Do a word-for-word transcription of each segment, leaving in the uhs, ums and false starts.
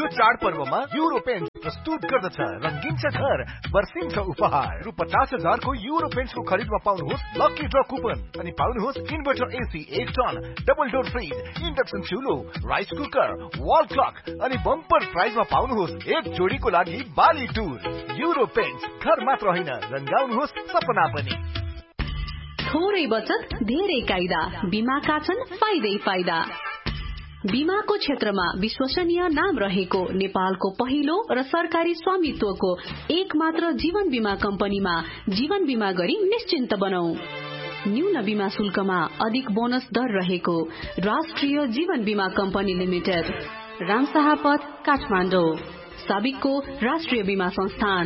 चाडपर्वमा euro paints प्रस्तुत गर्दछ रंगीन छ घर वर्षिन्छ उपहार। रु पचास हजारको युरो पेन्ट्सको खरिदमा पाउनुहोस् लकी ड्र कुपन अनि पाउनुहोस् इन्भर्टर एसी एक ton, double door fridge, induction चुलो, rice cooker, wall clock अनि बम्पर प्राइजमा पाउनुहोस् एक जोडीको लागि बाली टुर। युरो पेन्ट्स घर मात्र होइन रंगाउनुहोस् सपना पनि। थोरै बचत धेरै कायदा, बीमाका छन् फाइदै फाइदा। बीमाको क्षेत्रमा विश्वसनीय नाम रहेको नेपालको पहिलो र सरकारी स्वामित्वको एक मात्र जीवन बीमा कम्पनीमा जीवन बीमा गरी निश्चिन्त बनौ। न्यून बीमा शुल्कमा अधिक बोनस दर रहेको राष्ट्रिय जीवन बीमा कम्पनी लिमिटेड, रामशाहपथ, काठमाडौँ। साबिकको राष्ट्रिय बीमा संस्थान।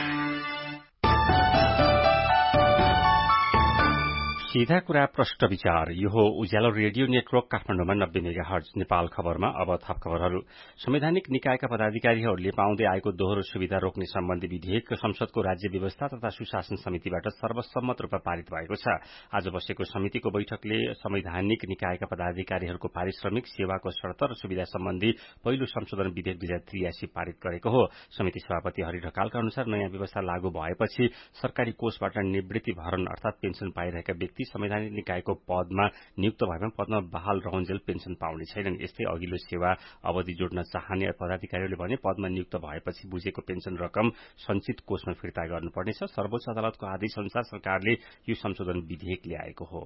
सीधा कुरा प्रश्न विचार। यो हो उज्यालो रेडियो नेटवर्क काठमाडौँमा नब्बे मेगा हर्ज। नेपाल खबरमा अब थप खबरहरू। संवैधानिक निकायका पदाधिकारीहरूले पाउँदै आएको दोहोरो सुविधा रोक्ने सम्बन्धी विधेयक संसदको राज्य व्यवस्था तथा सुशासन समितिबाट सर्वसम्मत रूपमा पारित भएको छ। आज बसेको समितिको बैठकले संवैधानिक निकायका पदाधिकारीहरूको पारिश्रमिक, सेवाको शर्त र सुविधा सम्बन्धी पहिलो संशोधन विधेयक दुई हजार त्रियासी पारित गरेको हो। समिति सभापति हरि ढकालका अनुसार नयाँ व्यवस्था लागू भएपछि सरकारी कोषबाट निवृत्ति भरण अर्थात पेन्सन पाइरहेका व्यक्ति संवैधानिक निकायको पदमा नियुक्त भएमा पदमा बहाल रहन्जेल पेन्सन पाउने छैनन्। यस्तै अघिल्लो सेवा अवधि जोड्न चाहने पदाधिकारीहरूले भने पदमा नियुक्त भएपछि बुझेको पेन्सन रकम संचित कोषमा फिर्ता गर्नुपर्नेछ। सर्वोच्च अदालतको आदेश अनुसार सरकारले यो संशोधन विधेयक ल्याएको हो।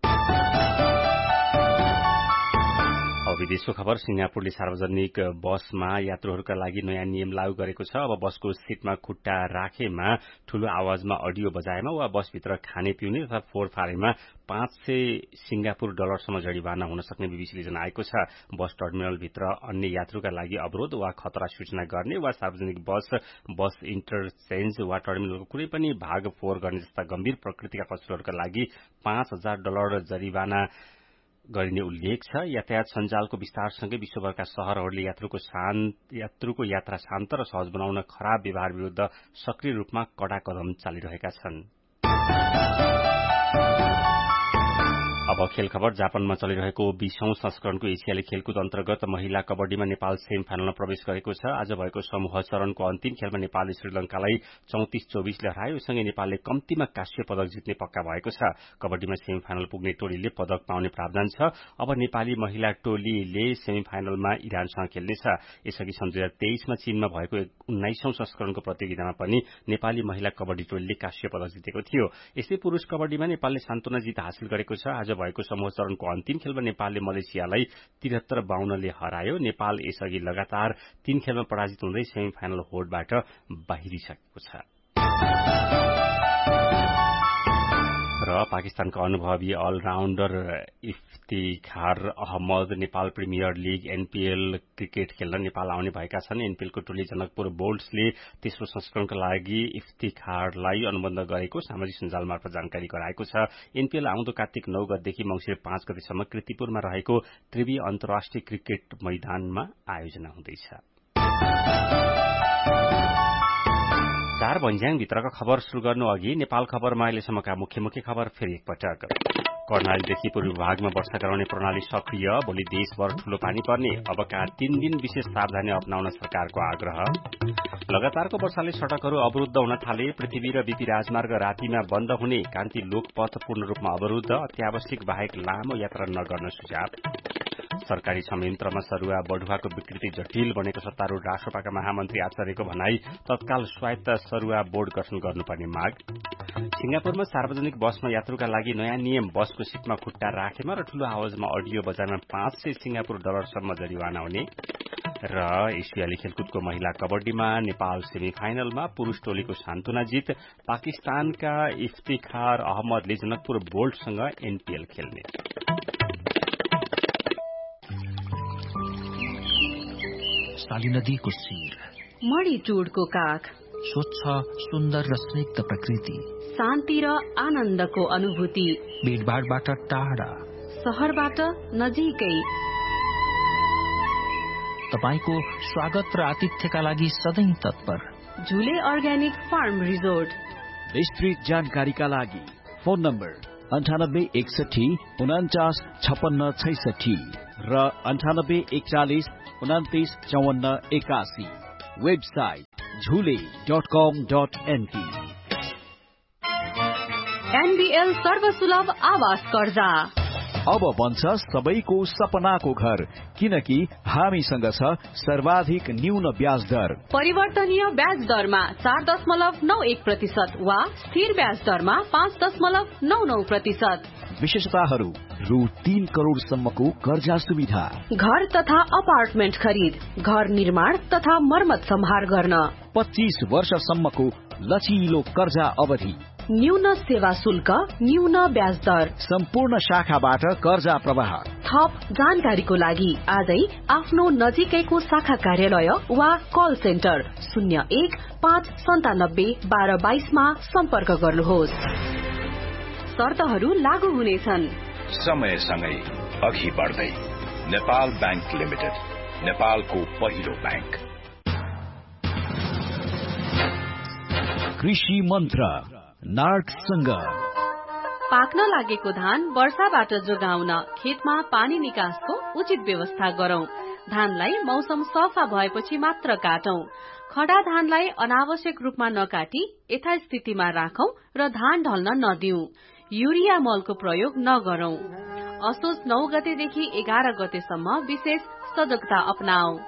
विदेशको खबर। सिंगापुरले सार्वजनिक बसमा यात्रुहरूका लागि नयाँ नियम लागू गरेको छ। अब बसको सीटमा खुट्टा राखेमा, ठूलो आवाजमा अडियो बजाएमा वा बसभित्र खाने पिउने तथा फोहोर फारेमा पाँच सय सिंगापुर डलरसम्म जरिवाना हुन सक्ने बीबीसीले जनाएको छ। बस टर्मिनलभित्र अन्य यात्रुका लागि अवरोध वा खतरा सूचना गर्ने वा सार्वजनिक बस, बस इन्टरचेन्ज वा टर्मिनलको कुनै पनि भाग फोहोर गर्ने जस्ता गम्भीर प्रकृतिका कसुरहरूका लागि पाँच हजार डलर जरिवाना गरिने उल्लेख छ। यातायात सञ्जालको विस्तारसँगै विश्वभरका शहरहरूले यात्रुको शान्त यात्रुको यात्रा शान्त र सहज बनाउन खराब व्यवहार विरूद्ध सक्रिय रूपमा कड़ा कदम चालिरहेका छन्। अब खेल खबर। जापानमा चलिरहेको बीसौं संस्करणको एसियाली खेलकुद अन्तर्गत महिला कबड्डीमा नेपाल सेमी फाइनलमा प्रवेश गरेको छ। आज भएको समूह चरणको अन्तिम खेलमा नेपालले श्रीलंकालाई चौतिस चौबिसले हरायो। सँगै नेपालले कम्तीमा कांस्य पदक जित्ने पक्का भएको छ। कबड्डीमा सेमी फाइनल पुग्ने टोलीले पदक पाउने प्रावधान छ। अब नेपाली महिला टोलीले सेमी फाइनलमा इरानसँग खेल्नेछ। यसअघि सन् दुई हजार तेइसमा चीनमा भएको उन्नाइसौं संस्करणको प्रतियोगितामा पनि नेपाली महिला कबड्डी टोलीले कांस्य पदक जितेको थियो। यस्तै पुरूष कबड्डीमा नेपालले सान्तवना जित हासिल गरेको छ। आज भएको समूह चरणको अन्तिम खेलमा नेपालले मलेसियालाई त्रिहत्तर बाउन्नले हरायो। नेपाल यसअघि लगातार तीन खेलमा पराजित हुँदै सेमी फाइनल होडबाट बाहिरिसकेको छ। र पाकिस्तानका अनुभवी अलराउण्डर Iftikhar Ahmad Nepal premier league NPL cricket खेल्न नेपाल आउने भएका छन्। एनपीएलको टोली जनकपुर बोल्ट्सले तेस्रो संस्करणका लागि इफ्तिखारलाई अनुबन्ध गरेको सामाजिक सञ्जाल मार्फत जानकारी गराएको छ। एनपीएल आउँदो कार्तिक नौ गतेदेखि मंसिर पाँच गतेसम्म कीर्तिपुरमा रहेको त्रिवी अन्तर्राष्ट्रिय क्रिकेट मैदानमा आयोजना हुँदैछ। चार भन्ज्याङभित्रका खबर शुरू गर्नु अघि नेपाल खबरमा अहिलेसम्मका मुख्य मुख्य खबर फेरि एकपटक। कर्णालीदेखि पूर्वी भागमा वर्षा गराउने प्रणाली सक्रिय, भोलि देशभर ठूलो पानी पर्ने। अबका तीन दिन विशेष सावधानी अपनाउन सरकारको आग्रह। लगातारको वर्षाले सड़कहरू अवरुद्ध हुन थाले। पृथ्वी र बीपी राजमार्ग रातिमा बन्द हुने। कान्ति लोकपथ पूर्ण रूपमा अवरुद्ध। अत्यावश्यक बाहेक लामो यात्रा नगर्न सुझाव। सरकारी संयन्त्रमा सरुवा बढुवाको विकृति जटिल बनेको सत्तारूढ़ राष्ट्रपाका महामन्त्री आचार्यको भनाई। तत्काल स्वायत्त सरुवा बोर्ड गठन गर्नुपर्ने माग। सिंगापुरमा सार्वजनिक बसमा यात्रुका लागि नयाँ नियम। बसको सीटमा खुट्टा राखेमा र ठूलो आवाजमा अडियो बजारमा पाँच सय सिंगापुर डलरसम्म जरिवाना हुने। र एसियाली खेलकुदको महिला कबड्डीमा नेपाल सेमी फाइनलमा पुरूष टोलीको सान्तवना जित। पाकिस्तानका इफ्तिखार अहमदले जनकपुर बोल्टसँग एनपीएल खेल्ने। साली नदीको शिर, मणि टुडको काख, स्वच्छ सुन्दर र स्निग्ध प्रकृति, शान्ति र आनन्दको अनुभूति, भीडभाडबाट टाढा, शहरबाट नजिकै। तपाईको स्वागत र आतिथ्यका लागि सधैँ तत्पर झुले अर्ग्यानिक फार्म रिजोर्ट। विस्तृत जानकारीका लागि फोन नम्बर अन्ठानब्बे एकसठी उनाचास छपन्न छैसठी र अन्ठानब्बे एकचालिस उन्तिस चौवन्न एकासी। वेबसाइट झुले डट कम डट एनपी। एनबीएल सर्वसुलभ आवास कर्जा अब बन्छ सबैको सपनाको घर, किनकि हामीसँग छ सर्वाधिक न्यून ब्याज दर। परिवर्तनीय ब्याज दरमा चार दशमलव नौ एक प्रतिशत वा स्थिर ब्याज दरमा पाँच दशमलव नौ नौ प्रतिशत। विशेषताहरू रु तीन करोड़सम्मको कर्जा सुविधा, घर तथा अपार्टमेन्ट खरिद, घर निर्माण तथा मर्मत सम्हार गर्न, पच्चीस वर्षसम्मको लचिलो कर्जा अवधि, न्यून सेवा शुल्क, न्यून ब्याज दर, सम्पूर्ण शाखाबाट कर्जा प्रवाह। थप जानकारीको लागि आजै आफ्नो नजिकैको शाखा कार्यालय वा कल सेन्टर शून्य एक पाँच सन्तानब्बे बाह्र बाइसमा सम्पर्क गर्नुहोस्। शर्तहरू लागू हुनेछन्। समयसँगै अघि बढ्दै नेपाल बैंक लिमिटेड, नेपालको पहिलो बैंक। कृषि मन्त्र नार्कसँग पाक्न लागेको धान वर्षाबाट जोगाउन खेतमा पानी निकासको उचित व्यवस्था गरौं। धानलाई मौसम सफा भएपछि मात्र काटौं। खडा धानलाई अनावश्यक रूपमा नकाटी यथास्थितिमा राखौं र धान ढल्न नदिऊ। युरिया मलको प्रयोग नगरौं। असोज नौ गतेदेखि एघार गतेसम्म विशेष सजगता अपनाऊ।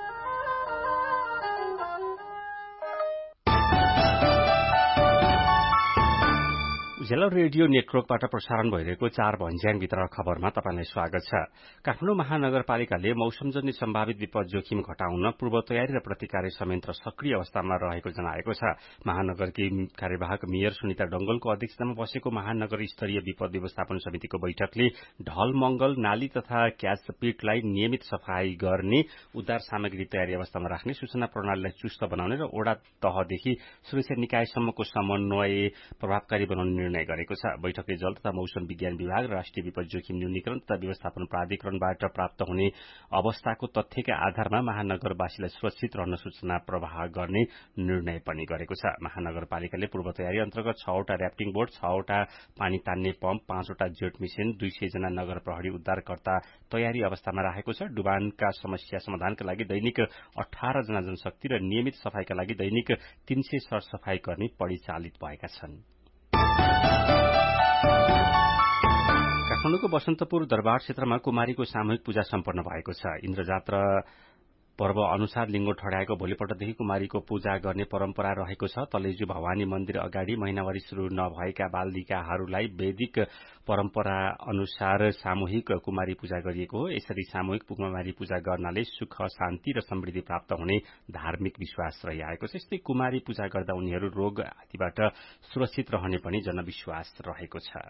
उज्यालो रेडियो नेटवर्कबाट प्रसारण भइरहेको चार भन्ज्याङभित्र खबरमा तपाईंलाई स्वागत छ। काठमाडौँ महानगरपालिकाले मौसमजन्य सम्भावित विपद जोखिम घटाउन पूर्व तयारी र प्रतिकार संयन्त्र सक्रिय अवस्थामा रहेको जनाएको छ। महानगरकी कार्यवाहक मेयर सुनिता डंगलको अध्यक्षतामा बसेको महानगर स्तरीय विपद व्यवस्थापन समितिको बैठकले ढल मंगल नाली तथा क्याच पिटलाई नियमित सफाई गर्ने, उद्धार सामग्री तयारी अवस्थामा राख्ने, सूचना प्रणालीलाई चुस्त बनाउने र ओडा तहदेखि सुरक्षा निकायसम्मको समन्वय प्रभावकारी बनाउने निर्णय गरेको छ। बैठकले जल तथा मौसम विज्ञान विभाग र राष्ट्रिय विपद जोखिम न्यूनीकरण तथा व्यवस्थापन प्राधिकरणबाट प्राप्त हुने अवस्थाको तथ्यका आधारमा महानगरवासीलाई सुरक्षित रहन सूचना प्रवाह गर्ने निर्णय पनि गरेको छ। महानगरपालिकाले पूर्व तयारी अन्तर्गत छवटा र्याफ्टिङ बोट, छवटा पानी तान्ने पम्प, पाँचवटा जेट मिसिन, दुई सय जना नगर प्रहरी उद्धारकर्ता तयारी अवस्थामा राखेको छ। डुबानका समस्या समाधानका लागि दैनिक अठार जना जनशक्ति र नियमित सफाईका लागि दैनिक तीन सय सरसफाई कर्मी परिचालित भएका छन्। काठमाडौँको बसन्तपुर दरबार क्षेत्रमा कुमारीको सामूहिक पूजा सम्पन्न भएको छ। इन्द्रजात्रा पर्व अनुसार लिङ्गो ठड्याएको भोलिपल्टदेखि कुमारीको पूजा गर्ने परम्परा रहेको छ। तलेजु भवानी मन्दिर अगाडि महिनावारी शुरू नभएका बालिकाहरूलाई वैदिक परम्परा अनुसार सामूहिक कुमारी पूजा गरिएको हो। यसरी सामूहिक कुमारी पूजा गर्नाले सुख, शान्ति र समृद्धि प्राप्त हुने धार्मिक विश्वास रहिआएको छ। यस्तै कुमारी पूजा गर्दा उनीहरू रोग आदिबाट सुरक्षित रहने पनि जनविश्वास रहेको छ।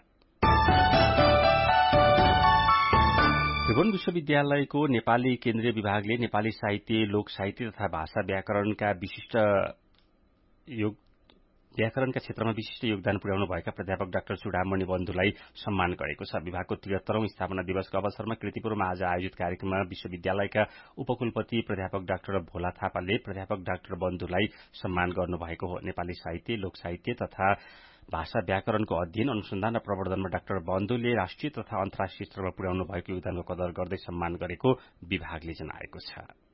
त्रिभुवन विश्वविद्यालयको नेपाली केन्द्रीय विभागले नेपाली साहित्य, लोक साहित्य तथा भाषा व्याकरणका विशिष्ट योग व्याकरणका क्षेत्रमा विशिष्ट योगदान पुर्याउनुभएका प्राध्यापक डाक्टर चुडामणि बन्धुलाई सम्मान गरेको छ। विभागको त्रिहत्तरौं स्थापना दिवसको अवसरमा कीर्तिपुरमा आज आयोजित कार्यक्रममा विश्वविद्यालयका उपकुलपति प्राध्यापक डाक्टर भोला थापाले प्राध्यापक डाक्टर बन्धुलाई सम्मान गर्नुभएको हो। नेपाली साहित्य, लोक साहित्य तथा भाषा व्याकरणको अध्ययन, अनुसन्धान र प्रवर्धनमा डाक्टर बन्धुले राष्ट्रिय तथा अन्तर्राष्ट्रिय स्तरमा पुर्याउनु भएको योगदानको कदर गर्दै सम्मान गरेको विभागले जनाएको छ।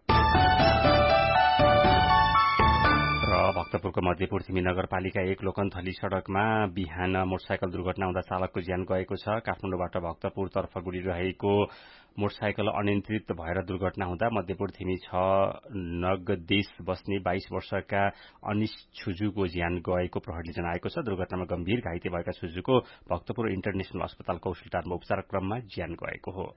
र भक्तपुरको मध्यपुर थिमी नगरपालिका एक लोकन्थली सड़कमा बिहान मोटरसाइकल दुर्घटना हुँदा चालकको ज्यान गएको छ। काठमाडौँबाट भक्तपुरतर्फ गुडिरहेको मोटरसाइकल अनियन्त्रित भएर दुर्घटना हुँदा मध्यपुर थिमी छ नगदेश बस्ने बाइस वर्षका अनिश छुजुको ज्यान गएको प्रहरीले जनाएको छ। दुर्घटनामा गम्भीर घाइते भएका छुजुको भक्तपुर इन्टरनेशनल अस्पताल कौशलटारमा उपचार क्रममा ज्यान गएको हो।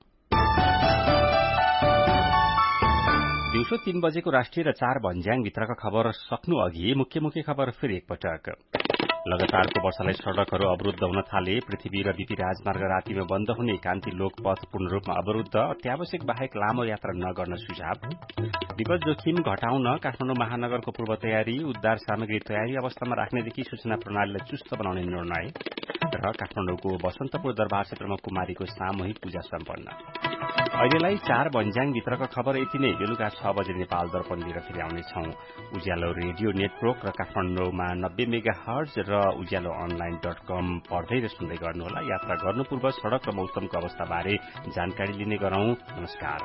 दिउँसो तीन बजेको राष्ट्रिय र चार भन्ज्याङभित्रका खबर सक्नु अघि मुख्य मुख्य खबर फेरि एकपटक। लगातारको वर्षालाई सड़कहरू अवरुद्ध हुन थाले। पृथ्वी र बीपी राजमार्ग रातिमा बन्द हुने। कान्ति लोकपथ पूर्ण रूपमा अवरुद्ध। अत्यावश्यक बाहेक लामो यात्रा नगर्न सुझाव। विपद जोखिम घटाउन काठमाडौँ महानगरको पूर्व तयारी, उद्धार सामग्री तयारी अवस्थामा राख्नेदेखि सूचना प्रणालीलाई चुस्त बनाउने निर्णय। र काठमाडौँको बसन्तपुर दरबार क्षेत्रमा कुमारीको सामूहिक पूजा सम्पन्न। अहिलेलाई चार भन्ज्याङभित्रका खबर यति नै। बेलुका छ बजे नेपाल दर्पण लिएर फेरि आउनेछौं। उज्यालो रेडियो नेटवर्क र काठमाडौँमा नब्बे मेगा हर्ज र उज्यालो अनलाइन डट कम पढ्दै र सुन्दै गर्नुहोला। यात्रा गर्नु पूर्व सड़क र मौसमको अवस्थाबारे जानकारी लिने गरौं। नमस्कार।